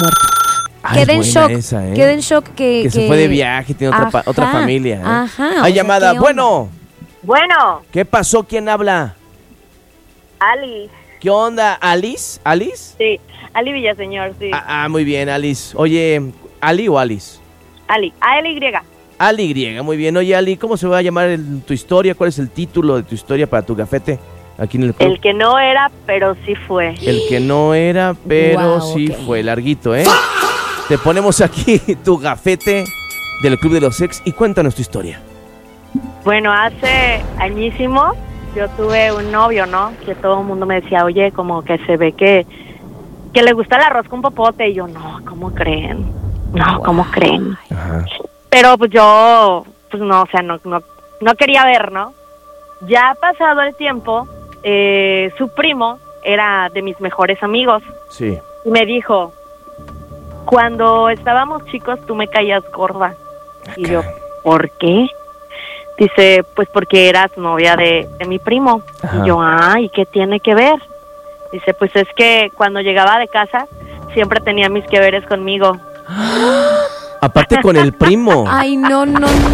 muerto. Quedé en shock. Quedé en shock que se fue de viaje, tiene otra familia. Ajá. Hay llamada. Bueno. Bueno. ¿Qué pasó? ¿Quién habla? Alice. ¿Qué onda? ¿Alice? ¿Alice? Sí, Ali Villaseñor, sí. Muy bien, Alice. Oye, ¿Ali o Alice? Ali, A-L-Y. Ali, muy bien. Oye, Ali, ¿cómo se va a llamar tu historia? ¿Cuál es el título de tu historia para tu gafete aquí en el club? El que no era, pero sí fue. El que no era, pero sí fue. Larguito, ¿eh? Te ponemos aquí tu gafete del Club de los Ex y cuéntanos tu historia. Bueno, hace añísimo yo tuve un novio, ¿no? Que todo el mundo me decía, oye, como que se ve que le gusta el arroz con popote. Y yo, no, ¿cómo creen? No, ¿cómo creen? Ajá. Pero pues yo, pues no, o sea, no quería ver, ¿no? Ya pasado el tiempo, su primo era de mis mejores amigos. Sí. Y me dijo, cuando estábamos chicos tú me caías gorda. Y yo, ¿por qué? Dice, pues porque eras novia de mi primo. Ajá. Y yo, ¿y qué tiene que ver? Dice, pues es que cuando llegaba de casa siempre tenía mis que veres conmigo. Aparte con el primo. Ay, no.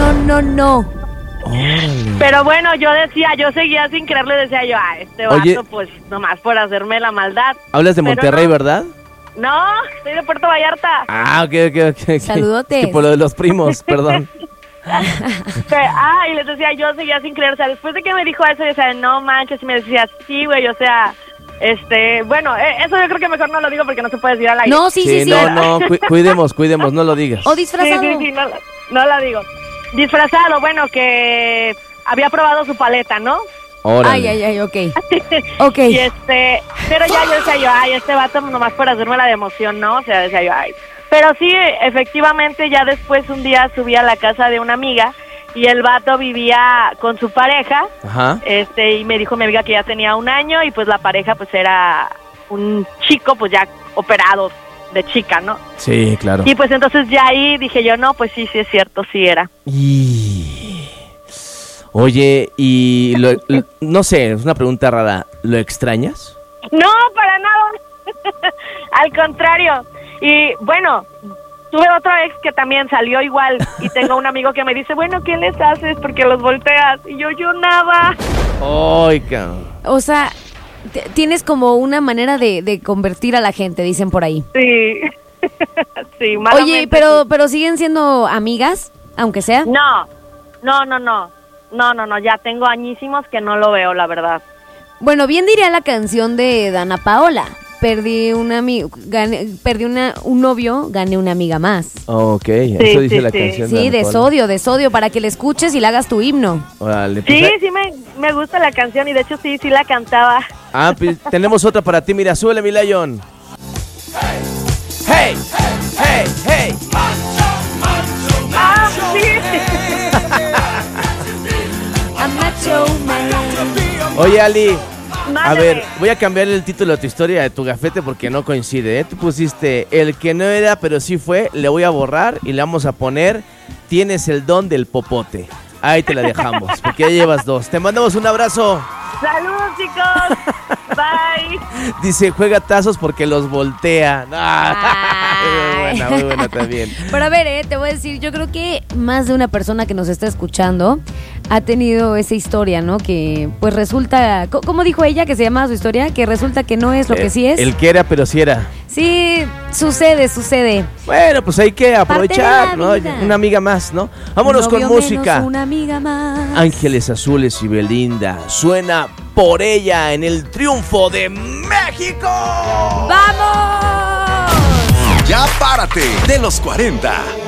Órale. Pero bueno, yo seguía sin creerle, decía yo, este vato, Oye, pues nomás por hacerme la maldad. Hablas de Monterrey, no. ¿verdad? No, soy de Puerto Vallarta. Ok. Saludotes. Es que por lo de los primos, perdón. Y les decía, yo seguía sin creer, o sea, después de que me dijo eso, yo decía, no manches, y me decía, sí, güey, o sea, bueno, eso yo creo que mejor no lo digo porque no se puede decir al aire. No, sí. No, cuidemos, no lo digas. O disfrazado. Sí, no la digo. Disfrazado, bueno, que había probado su paleta, ¿no? Órale. Ay, ok. Y pero ya yo decía yo, este vato nomás por hacerme la de emoción, ¿no? O sea, decía yo, Pero sí, efectivamente, ya después un día subí a la casa de una amiga y el vato vivía con su pareja. Ajá. Y me dijo mi amiga que ya tenía 1 año y pues la pareja pues era un chico pues ya operado de chica, ¿no? Sí, claro. Y pues entonces ya ahí dije yo, no, pues sí es cierto, sí era. Oye, no sé, es una pregunta rara, ¿lo extrañas? No, para nada. Al contrario. Y bueno, tuve otro ex que también salió igual y tengo un amigo que me dice, bueno, ¿qué les haces? Porque los volteas. Y yo nada. Ay, cabrón. O sea, tienes como una manera de convertir a la gente, dicen por ahí. Sí. Sí, malamente. Oye, pero ¿siguen siendo amigas, aunque sea? No, ya tengo añísimos que no lo veo, la verdad. Bueno, bien diría la canción de Dana Paola. Perdí un novio, gané una amiga más. Ok, eso dice la sí. canción. Sí, de sodio, para que la escuches y la hagas tu himno. Órale, pues Sí, me gusta la canción y de hecho sí la cantaba. pues tenemos otra para ti, mira, súbele, mi Lion. Hey. Sí. I'm macho man. Oye, Ali, a Mándame. ver, voy a cambiar el título de tu historia de tu gafete porque no coincide, ¿eh? Tú pusiste el que no era, pero sí fue, le voy a borrar y le vamos a poner tienes el don del popote. Ahí te la dejamos, porque ya llevas 2. Te mandamos un abrazo. Saludos, chicos. Bye. Dice, juega tazos porque los voltea. Muy buena también. Pero a ver, te voy a decir, yo creo que más de una persona que nos está escuchando ha tenido esa historia, ¿no? Que pues resulta, ¿cómo dijo ella que se llamaba su historia? Que resulta que no es lo que sí es. El que era, pero sí era. Sí, sucede. Bueno, pues hay que aprovechar, ¿no? vida. Una amiga más, ¿no? Vámonos con Novio música. menos una amiga más. Ángeles Azules y Belinda. Suena Por Ella en el triunfo de México. ¡Vamos! Ya párate de los 40.